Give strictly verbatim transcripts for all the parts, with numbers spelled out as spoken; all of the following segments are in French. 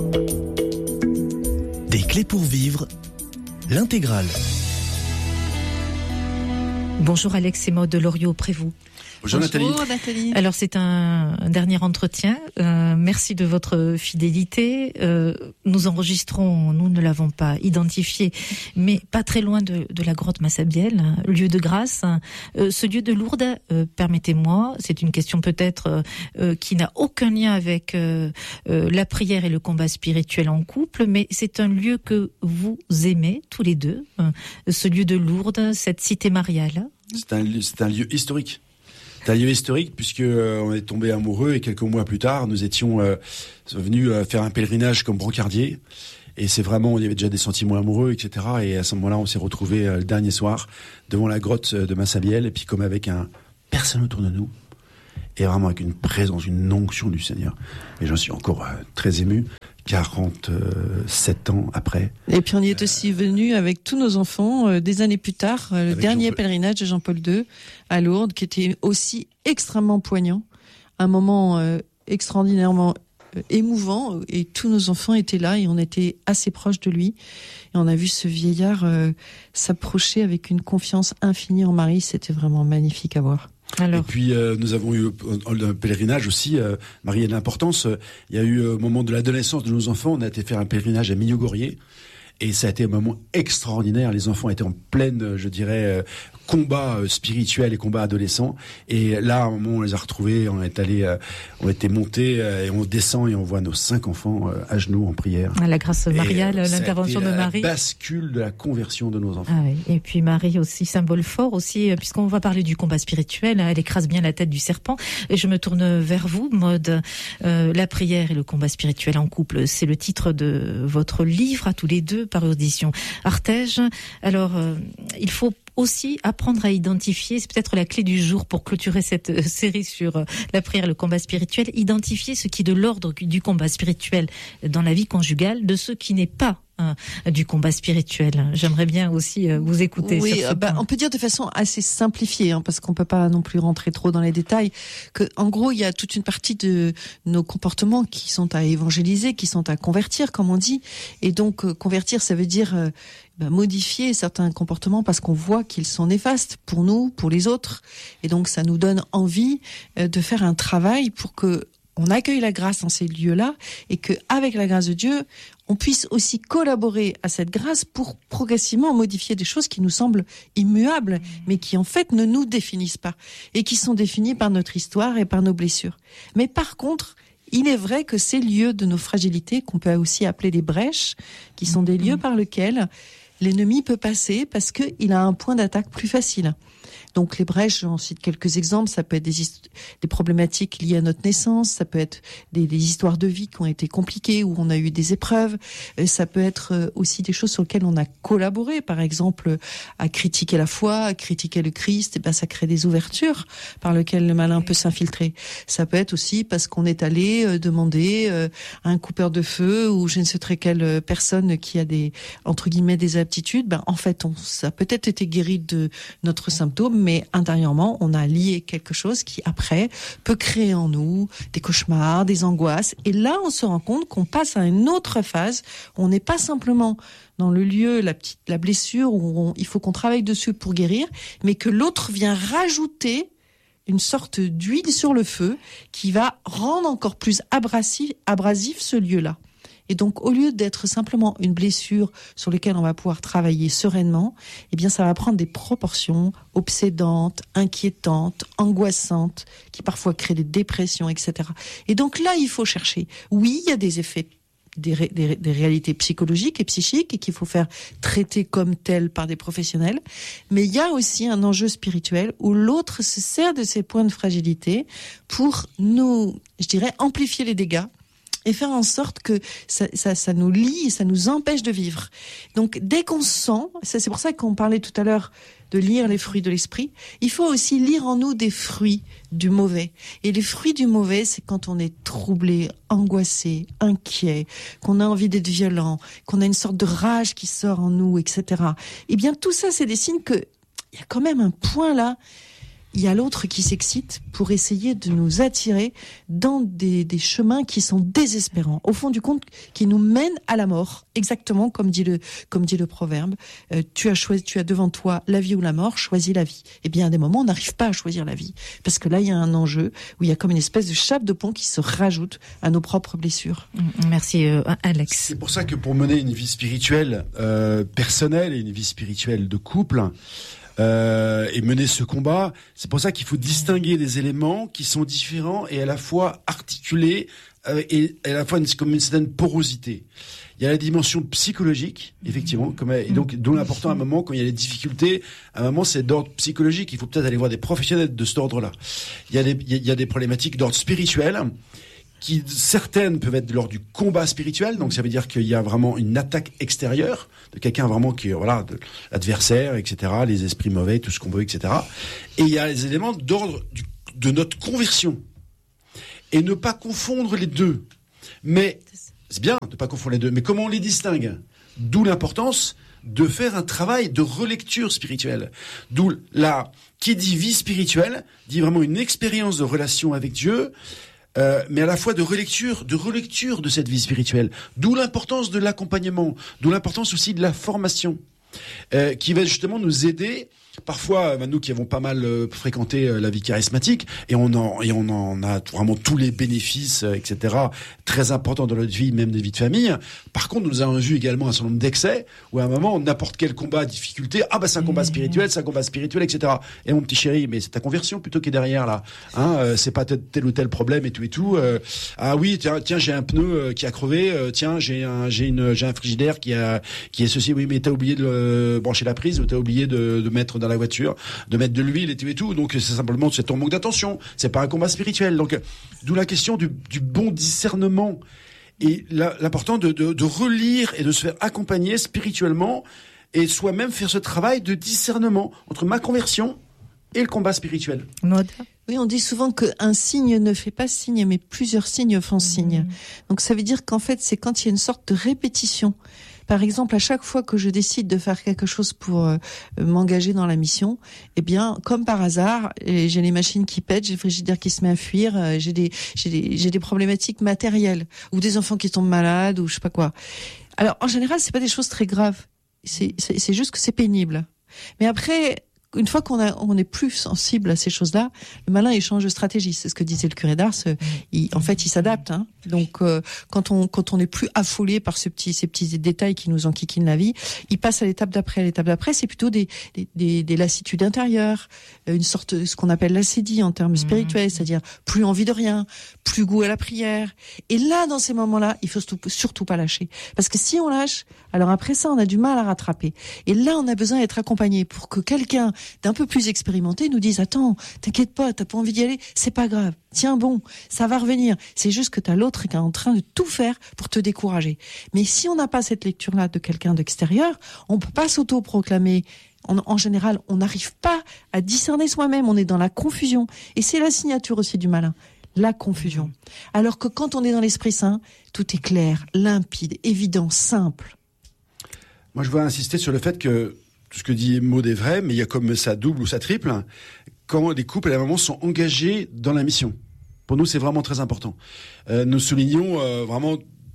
Des clés pour vivre, l'intégrale. Bonjour Alex et Maud Loriot, Prévost. Bonjour, Bonjour Nathalie. Nathalie. Alors c'est un, un dernier entretien. Euh, merci de votre fidélité. Euh, nous enregistrons, nous ne l'avons pas identifié, mais pas très loin de, de la grotte Massabielle, lieu de grâce. Euh, ce lieu de Lourdes, euh, permettez-moi, c'est une question peut-être euh, qui n'a aucun lien avec euh, euh, la prière et le combat spirituel en couple, mais c'est un lieu que vous aimez tous les deux. Euh, ce lieu de Lourdes, cette cité mariale. C'est un, c'est un lieu historique. C'est un lieu historique puisque euh, on est tombé amoureux et quelques mois plus tard, nous étions euh, venus euh, faire un pèlerinage comme brancardier. Et c'est vraiment, il y avait déjà des sentiments amoureux, et cetera. Et à ce moment-là, on s'est retrouvés euh, le dernier soir devant la grotte de Massabielle, et puis comme avec un personne autour de nous, et vraiment avec une présence, une onction du Seigneur. Et j'en suis encore euh, très ému. quarante-sept ans après. Et puis on y est aussi venu avec tous nos enfants euh, des années plus tard, euh, le dernier Jean-Paul... pèlerinage de Jean-Paul deux à Lourdes, qui était aussi extrêmement poignant, un moment euh, extraordinairement euh, émouvant, et tous nos enfants étaient là et on était assez proches de lui. Et on a vu ce vieillard euh, s'approcher avec une confiance infinie en Marie, c'était vraiment magnifique à voir. Alors. Et puis euh, nous avons eu un pèlerinage aussi, euh, Marie a de l'importance. Il y a eu au moment de l'adolescence de nos enfants, on a été faire un pèlerinage à Mignogorier. Et ça a été un moment extraordinaire. Les enfants étaient en pleine, je dirais, euh, combat euh, spirituel et combat adolescent. Et là, à un moment, on les a retrouvés, on est allé, euh, on était montés euh, et on descend et on voit nos cinq enfants euh, à genoux en prière. La grâce mariale, et, euh, l'intervention de Marie. La bascule de la conversion de nos enfants. Ah oui. Et puis Marie aussi, symbole fort aussi, puisqu'on va parler du combat spirituel. Elle écrase bien la tête du serpent. Et je me tourne vers vous, Maud. Euh, la prière et le combat spirituel en couple, c'est le titre de votre livre à tous les deux, par édition Artege. Alors, euh, il faut aussi apprendre à identifier, c'est peut-être la clé du jour pour clôturer cette euh, série sur euh, la prière et le combat spirituel, identifier ce qui est de l'ordre du combat spirituel dans la vie conjugale, de ce qui n'est pas du combat spirituel. J'aimerais bien aussi vous écouter. Oui, sur ce bah, point. On peut dire de façon assez simplifiée, hein, parce qu'on peut pas non plus rentrer trop dans les détails, que en gros il y a toute une partie de nos comportements qui sont à évangéliser, qui sont à convertir, comme on dit. Et donc euh, convertir, ça veut dire euh, bah, modifier certains comportements parce qu'on voit qu'ils sont néfastes pour nous, pour les autres. Et donc ça nous donne envie euh, de faire un travail pour que on accueille la grâce dans ces lieux-là et que, avec la grâce de Dieu, on puisse aussi collaborer à cette grâce pour progressivement modifier des choses qui nous semblent immuables, mais qui en fait ne nous définissent pas et qui sont définies par notre histoire et par nos blessures. Mais par contre, il est vrai que ces lieux de nos fragilités, qu'on peut aussi appeler des brèches, qui sont des lieux par lesquels l'ennemi peut passer parce qu'il a un point d'attaque plus facile. Donc les brèches, j'en cite quelques exemples, ça peut être des, hist- des problématiques liées à notre naissance, ça peut être des, des histoires de vie qui ont été compliquées, où on a eu des épreuves, et ça peut être aussi des choses sur lesquelles on a collaboré, par exemple à critiquer la foi, à critiquer le Christ, et ben ça crée des ouvertures par lesquelles le malin peut s'infiltrer. Ça peut être aussi parce qu'on est allé demander à un coupeur de feu ou je ne sais très quelle personne qui a des, entre guillemets, des aptitudes, ben en fait on, ça a peut-être été guéri de notre symptôme, mais intérieurement, on a lié quelque chose qui, après, peut créer en nous des cauchemars, des angoisses. Et là, on se rend compte qu'on passe à une autre phase. On n'est pas simplement dans le lieu, la petite, la blessure, où on, il faut qu'on travaille dessus pour guérir, mais que l'autre vient rajouter une sorte d'huile sur le feu qui va rendre encore plus abrasif, abrasif ce lieu-là. Et donc, au lieu d'être simplement une blessure sur laquelle on va pouvoir travailler sereinement, eh bien, ça va prendre des proportions obsédantes, inquiétantes, angoissantes, qui parfois créent des dépressions, et cetera. Et donc là, il faut chercher. Oui, il y a des effets, des, ré, des, des réalités psychologiques et psychiques, et qu'il faut faire traiter comme telles par des professionnels. Mais il y a aussi un enjeu spirituel où l'autre se sert de ses points de fragilité pour nous, je dirais, amplifier les dégâts et faire en sorte que ça, ça, ça nous lie et ça nous empêche de vivre. Donc, dès qu'on sent, c'est pour ça qu'on parlait tout à l'heure de lire les fruits de l'esprit, il faut aussi lire en nous des fruits du mauvais. Et les fruits du mauvais, c'est quand on est troublé, angoissé, inquiet, qu'on a envie d'être violent, qu'on a une sorte de rage qui sort en nous, et cetera. Eh bien, tout ça, c'est des signes que il y a quand même un point là il y a l'autre qui s'excite pour essayer de nous attirer dans des, des chemins qui sont désespérants, au fond du compte, qui nous mènent à la mort, exactement comme dit le, comme dit le proverbe. Euh, tu as choisi, tu as devant toi la vie ou la mort, choisis la vie. Et bien, à des moments, on n'arrive pas à choisir la vie, parce que là, il y a un enjeu où il y a comme une espèce de chape de plomb qui se rajoute à nos propres blessures. Merci, euh, Alex. C'est pour ça que pour mener une vie spirituelle euh, personnelle et une vie spirituelle de couple, Euh, et mener ce combat, c'est pour ça qu'il faut distinguer des éléments qui sont différents et à la fois articulés euh, et à la fois une, comme une certaine porosité. Il y a la dimension psychologique, effectivement, comme, et donc dont l'important à un moment, quand il y a des difficultés, à un moment c'est d'ordre psychologique. Il faut peut-être aller voir des professionnels de cet ordre-là. Il y a des, il y a des problématiques d'ordre spirituel, qui certaines peuvent être de l'ordre du combat spirituel, donc ça veut dire qu'il y a vraiment une attaque extérieure de quelqu'un vraiment qui, voilà, de l'adversaire, et cetera, les esprits mauvais, tout ce qu'on veut, et cetera. Et il y a les éléments d'ordre du, de notre conversion. Et ne pas confondre les deux. Mais, c'est bien de ne pas confondre les deux, mais comment on les distingue ? D'où l'importance de faire un travail de relecture spirituelle. D'où la, qui dit vie spirituelle, dit vraiment une expérience de relation avec Dieu, Euh, mais à la fois de relecture, de relecture de cette vie spirituelle. D'où l'importance de l'accompagnement, d'où l'importance aussi de la formation, euh, qui va justement nous aider. Parfois, nous qui avons pas mal euh, fréquenté euh, la vie charismatique, et on en et on en a vraiment tous les bénéfices, euh, et cetera, très importants dans notre vie, même des vies de famille. Par contre, nous avons vu également un certain nombre d'excès, où à un moment, n'importe quel combat, difficulté, ah bah c'est un combat spirituel, c'est un combat spirituel, et cetera. Et mon petit chéri, mais c'est ta conversion plutôt qui est derrière là. Hein, euh, c'est pas tel, tel ou tel problème et tout et tout. Euh, ah oui, tiens, tiens, j'ai un pneu euh, qui a crevé. Euh, tiens, j'ai un, j'ai une, j'ai un frigidaire qui a, qui est ceci. Oui, mais t'as oublié de le, brancher la prise, ou t'as oublié de, de mettre dans la voiture, de mettre de l'huile et tout et tout. Donc c'est simplement, c'est ton manque d'attention. C'est pas un combat spirituel. Donc d'où la question du, du bon discernement et la, l'important de, de, de relire et de se faire accompagner spirituellement et soi-même faire ce travail de discernement entre ma conversion et le combat spirituel. Maud. Oui, on dit souvent qu'un signe ne fait pas signe, mais plusieurs signes font signe. Donc ça veut dire qu'en fait, c'est quand il y a une sorte de répétition. Par exemple, à chaque fois que je décide de faire quelque chose pour euh, m'engager dans la mission, eh bien, comme par hasard, j'ai les machines qui pètent, j'ai le frigidaire qui se met à fuir, euh, j'ai des, j'ai des, j'ai des problématiques matérielles, ou des enfants qui tombent malades, ou je sais pas quoi. Alors, en général, c'est pas des choses très graves. C'est, c'est, c'est juste que c'est pénible. Mais après, une fois qu'on a, on est plus sensible à ces choses-là, le malin il change de stratégie. C'est ce que disait le curé d'Ars. Il, en fait, il s'adapte. Hein. Donc, euh, quand on quand on est plus affolé par ces petits ces petits détails qui nous enquiquinent la vie, il passe à l'étape d'après. L'étape d'après, c'est plutôt des des, des des lassitudes intérieures, une sorte de ce qu'on appelle l'acédie en termes spirituels, mmh. c'est-à-dire plus envie de rien, plus goût à la prière. Et là, dans ces moments-là, il faut surtout, surtout pas lâcher, parce que si on lâche, alors après ça, on a du mal à rattraper. Et là, on a besoin d'être accompagné pour que quelqu'un d'un peu plus expérimenté nous dise attends, t'inquiète pas, t'as pas envie d'y aller, c'est pas grave. Tiens bon, ça va revenir. C'est juste que t'as l'autre qui est en train de tout faire pour te décourager. Mais si on n'a pas cette lecture-là de quelqu'un d'extérieur, on peut pas s'auto-proclamer. En, en général, on n'arrive pas à discerner soi-même. On est dans la confusion. Et c'est la signature aussi du malin. La confusion. Alors que quand on est dans l'Esprit Saint, tout est clair, limpide, évident, simple. Moi, je veux insister sur le fait que tout ce que dit Maud est vrai, mais il y a comme ça double ou ça triple quand les couples à un moment sont engagés dans la mission. Pour nous, c'est vraiment très important. Euh, nous soulignons euh, vraiment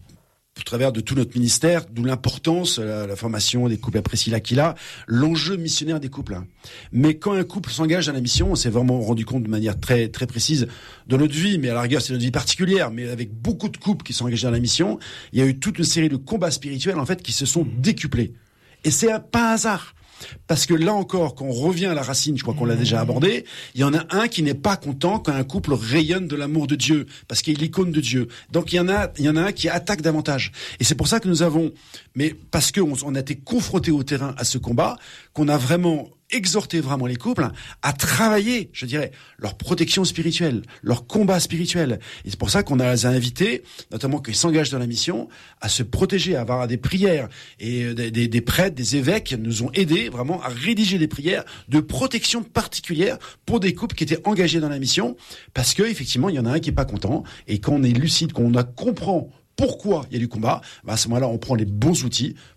au travers de tout notre ministère, d'où l'importance, la, la formation des couples à Priscilla Aquila, l'enjeu missionnaire des couples. Mais quand un couple s'engage dans la mission, on s'est vraiment rendu compte de manière très très précise de notre vie, mais à la rigueur c'est notre vie particulière, mais avec beaucoup de couples qui sont engagés dans la mission, il y a eu toute une série de combats spirituels en fait qui se sont décuplés. Et c'est pas un hasard. Parce que là encore, quand on revient à la racine, je crois qu'on l'a déjà abordé, il y en a un qui n'est pas content quand un couple rayonne de l'amour de Dieu, parce qu'il est l'icône de Dieu. Donc il y en a, il y en a un qui attaque davantage. Et c'est pour ça que nous avons, mais parce qu'on on a été confrontés au terrain à ce combat, qu'on a vraiment exhorter vraiment les couples à travailler, je dirais, leur protection spirituelle, leur combat spirituel. Et c'est pour ça qu'on a les invités, notamment qu'ils s'engagent dans la mission, à se protéger, à avoir des prières. Et des, des, des prêtres, des évêques nous ont aidés vraiment à rédiger des prières de protection particulière pour des couples qui étaient engagés dans la mission, parce que effectivement, il y en a un qui est pas content. Et quand on est lucide, quand on a comprend pourquoi il y a du combat, bah à ce moment-là, on prend les bons outils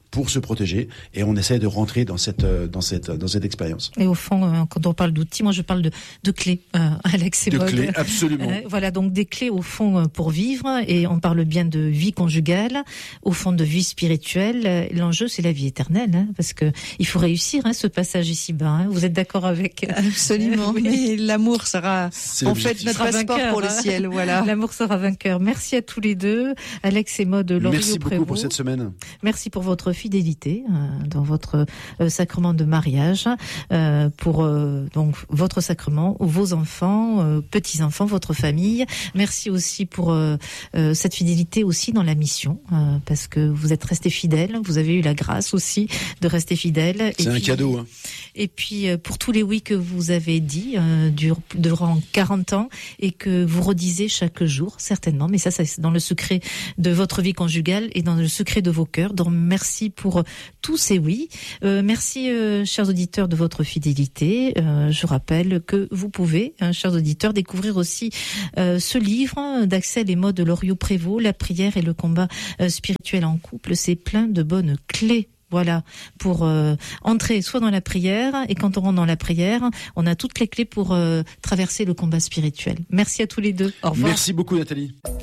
pour se protéger. Et on essaie de rentrer dans cette, dans cette, dans cette expérience. Et au fond, quand on parle d'outils, moi je parle de, de clés, euh, Alex et De Maud. clés, absolument. Euh, voilà, donc des clés au fond pour vivre. Et on parle bien de vie conjugale, au fond de vie spirituelle. L'enjeu, c'est la vie éternelle, hein, parce que il faut réussir hein, ce passage ici-bas. Hein. Vous êtes d'accord avec Absolument. Oui. Mais l'amour sera C'est en l'objectif. fait notre Sera passeport vainqueur, pour le hein. ciel. Voilà. L'amour sera vainqueur. Merci à tous les deux, Alex et Maud Loriot-Prévost. Merci beaucoup pour cette semaine. Merci pour votre fidélité euh, dans votre euh, sacrement de mariage, euh, pour euh, donc votre sacrement, vos enfants, euh, petits enfants, votre famille. Merci aussi pour euh, euh, cette fidélité aussi dans la mission, euh, parce que vous êtes restés fidèles. Vous avez eu la grâce aussi de rester fidèles. C'est et un puis, cadeau. Hein. Et puis euh, pour tous les oui que vous avez dit euh, durant, durant quarante ans et que vous redisez chaque jour, certainement. Mais ça, ça c'est dans le secret de votre vie conjugale et dans le secret de vos cœurs. Donc merci pour tous ces oui. Euh, merci, euh, chers auditeurs, de votre fidélité. Euh, je rappelle que vous pouvez, hein, chers auditeurs, découvrir aussi euh, ce livre d'Axel et Maud Loriot-Prévost, La prière et le combat euh, spirituel en couple. C'est plein de bonnes clés. Voilà, pour euh, entrer soit dans la prière, et quand on rentre dans la prière, on a toutes les clés pour euh, traverser le combat spirituel. Merci à tous les deux. Au revoir. Merci beaucoup, Nathalie.